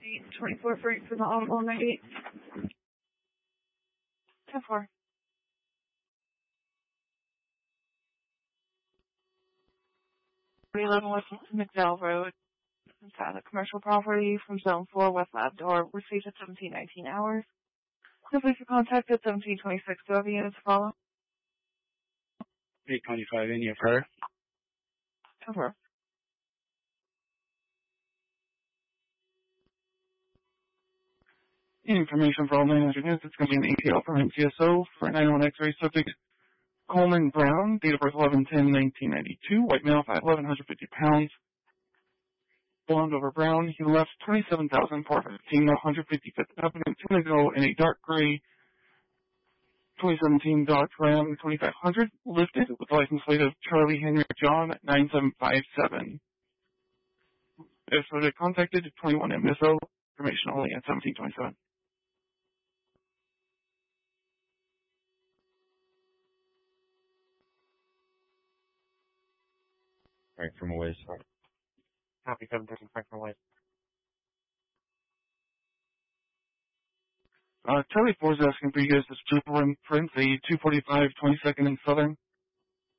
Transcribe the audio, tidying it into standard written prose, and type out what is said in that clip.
824 freight for the Audible 98. 10-4. 311 West McDowell Road. Inside the commercial property from Zone 4 West Lab Door. Received at 1719 hours. Please contact at 1726 to have units follow. 825 any of her. 10-4. Information for all 900 units. It's going to be an ATL from MCSO for 91 X-ray subject Coleman Brown, date of birth 11/10/1992, white male, 5'11", 150 pounds. Blonde over brown. He left 27,415, 155th Avenue, Tunago in a dark gray 2017 Dodge Ram 2500, lifted with license plate of Charlie Henry John 9757. If subject contacted, 21 MSO, information only at 1727. Right, from away, sorry. Copy 735 from away. Charlie 4 is asking for you guys to split for him, Prince, a 245 22nd and Southern.